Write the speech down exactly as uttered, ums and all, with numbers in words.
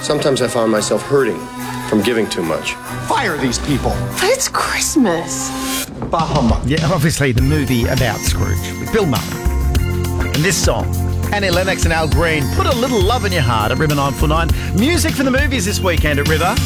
Sometimes I find myself hurting from giving too much. Fire these people. But it's Christmas. Bah humbug. Yeah, obviously the movie about Scrooge with Bill Murray. And this song, Annie Lennox and Al Green, Put a Little Love in Your Heart at River nine four nine. Music for the movies this weekend at River.